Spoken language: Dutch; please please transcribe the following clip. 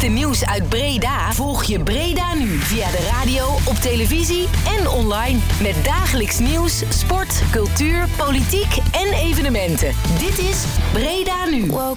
laatste nieuws uit Breda volg je Breda nu via de radio, op televisie en online. Met dagelijks nieuws, sport, cultuur, politiek en evenementen. Dit is Breda Nu.